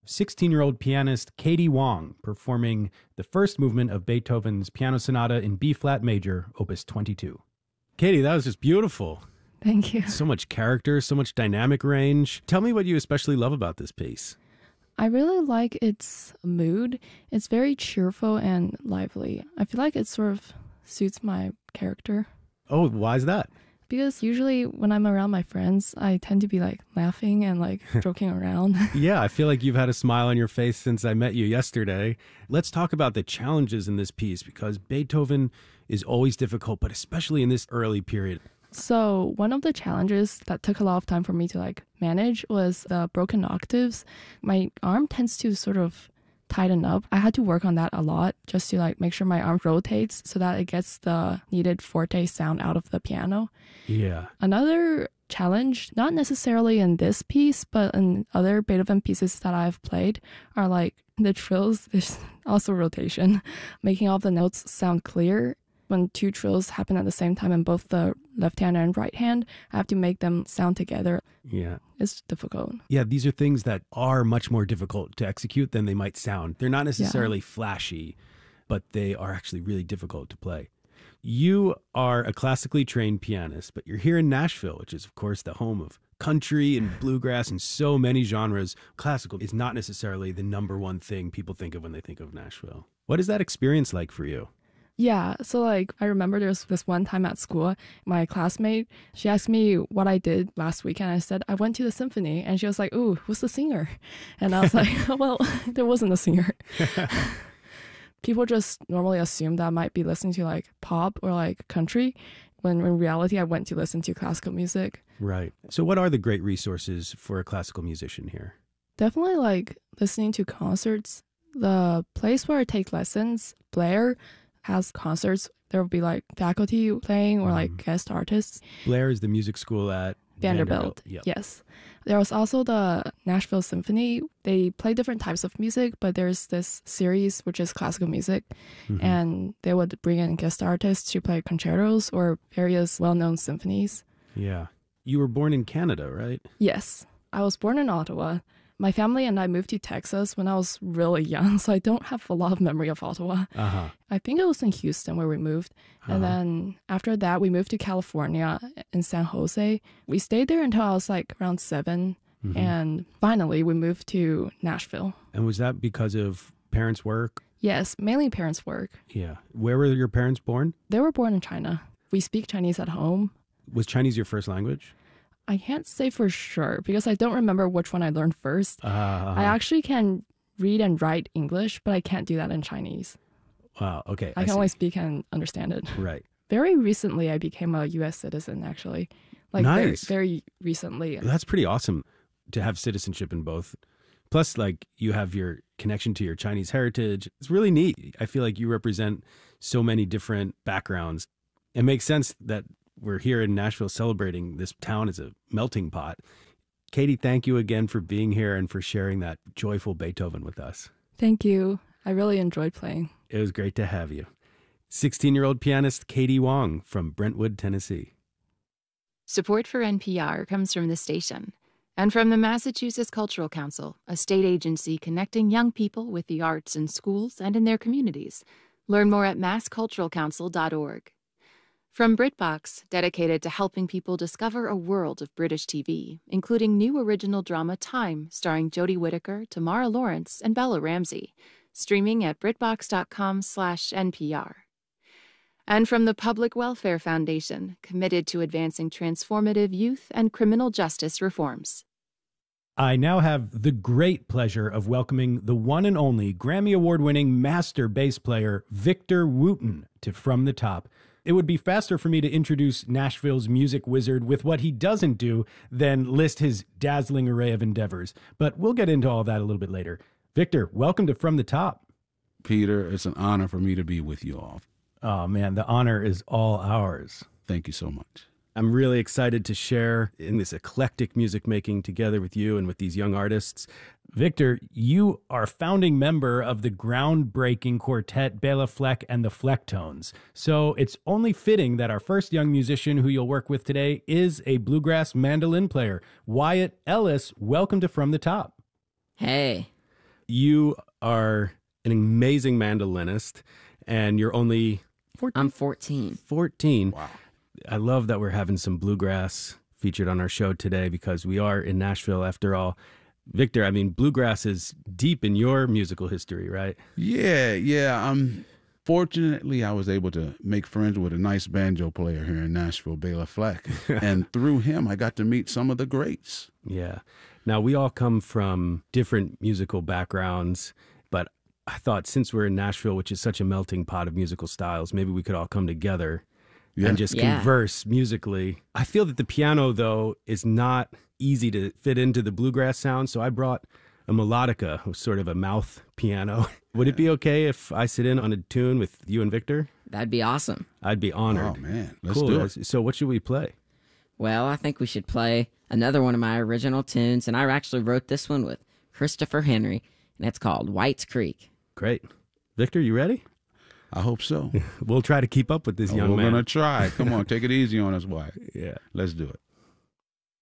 16-year-old pianist Katie Wong performing the first movement of Beethoven's Piano Sonata in B-flat major, Opus 22. Katie, that was just beautiful. Thank you. So much character, so much dynamic range. Tell me what you especially love about this piece. I really like its mood. It's very cheerful and lively. I feel like it sort of suits my character. Oh, why is that? Because usually when I'm around my friends, I tend to be like laughing and like joking around. Yeah, I feel like you've had a smile on your face since I met you yesterday. Let's talk about the challenges in this piece, because Beethoven is always difficult, but especially in this early period. So one of the challenges that took a lot of time for me to like manage was the broken octaves. My arm tends to sort of tighten up. I had to work on that a lot just to like make sure my arm rotates so that it gets the needed forte sound out of the piano. Yeah. Another challenge, not necessarily in this piece, but in other Beethoven pieces that I've played, are like the trills. There's also rotation, making all the notes sound clear. When two trills happen at the same time in both the left hand and right hand, I have to make them sound together. Yeah. It's difficult. Yeah, these are things that are much more difficult to execute than they might sound. They're not necessarily flashy, but they are actually really difficult to play. You are a classically trained pianist, but you're here in Nashville, which is, of course, the home of country and bluegrass and so many genres. Classical is not necessarily the number one thing people think of when they think of Nashville. What is that experience like for you? Yeah, so like I remember there was this one time at school, my classmate, she asked me what I did last week, and I said I went to the symphony, and she was like, "Ooh, who's the singer?" And I was like, "Well, there wasn't a singer." People just normally assume that I might be listening to like pop or like country, when in reality I went to listen to classical music. Right. So what are the great resources for a classical musician here? Definitely like listening to concerts. The place where I take lessons, Blair, has concerts. There will be like faculty playing or like guest artists. Blair is the music school at Vanderbilt. Yep. Yes. There was also the Nashville Symphony. They play different types of music, but there's this series which is classical music, and they would bring in guest artists to play concertos or various well-known symphonies. Yeah. You were born in Canada, right? Yes. I was born in Ottawa. My family and I moved to Texas when I was really young, so I don't have a lot of memory of Ottawa. I think it was in Houston where we moved. And then after that, we moved to California in San Jose. We stayed there until I was like around 7. And finally, we moved to Nashville. And was that because of parents' work? Yes, mainly parents' work. Yeah. Where were your parents born? They were born in China. We speak Chinese at home. Was Chinese your first language? I can't say for sure because I don't remember which one I learned first. I actually can read and write English, but I can't do that in Chinese. Wow, okay. I can only speak and understand it. Right. Very recently, I became a U.S. citizen, actually. Like nice. Very recently. That's pretty awesome to have citizenship in both. Plus, like, you have your connection to your Chinese heritage. It's really neat. I feel like you represent so many different backgrounds. It makes sense that we're here in Nashville celebrating this town as a melting pot. Katie, thank you again for being here and for sharing that joyful Beethoven with us. Thank you. I really enjoyed playing. It was great to have you. 16-year-old pianist Katie Wong from Brentwood, Tennessee. Support for NPR comes from the station and from the Massachusetts Cultural Council, a state agency connecting young people with the arts in schools and in their communities. Learn more at massculturalcouncil.org. From BritBox, dedicated to helping people discover a world of British TV, including new original drama Time, starring Jodie Whittaker, Tamara Lawrence, and Bella Ramsey, streaming at BritBox.com/NPR. And from the Public Welfare Foundation, committed to advancing transformative youth and criminal justice reforms. I now have the great pleasure of welcoming the one and only Grammy Award-winning master bass player, Victor Wooten, to From the Top. It would be faster for me to introduce Nashville's music wizard with what he doesn't do than list his dazzling array of endeavors. But we'll get into all that a little bit later. Victor, welcome to From the Top. Peter, it's an honor for me to be with you all. Oh, man, the honor is all ours. Thank you so much. I'm really excited to share in this eclectic music making together with you and with these young artists. Victor, you are a founding member of the groundbreaking quartet Bela Fleck and the Flecktones. So it's only fitting that our first young musician who you'll work with today is a bluegrass mandolin player. Wyatt Ellis, welcome to From the Top. Hey. You are an amazing mandolinist, and you're only 14? I'm 14. 14. Wow. I love that we're having some bluegrass featured on our show today because we are in Nashville after all. Victor, I mean, bluegrass is deep in your musical history, right? Yeah. Fortunately, I was able to make friends with a nice banjo player here in Nashville, Bela Fleck. And through him, I got to meet some of the greats. Yeah. Now, we all come from different musical backgrounds, but I thought since we're in Nashville, which is such a melting pot of musical styles, maybe we could all come together and just converse musically. I feel that the piano, though, is not easy to fit into the bluegrass sound, so I brought a melodica, sort of a mouth piano. Would it be okay if I sit in on a tune with you and Victor? That'd be awesome. I'd be honored. Oh, man. Let's Cool. do it. So what should we play? Well, I think we should play another one of my original tunes, and I actually wrote this one with Christopher Henry, and it's called White's Creek. Great. Victor, you ready? I hope so. We'll try to keep up with this young We're man. going to try. Come on, take it easy on us, Wyatt. Yeah. Let's do it.